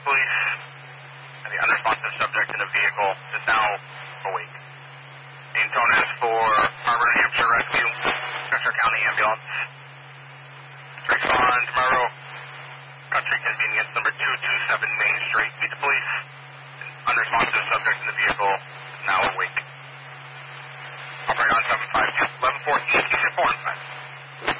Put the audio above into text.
police and the unresponsive subject in the vehicle is now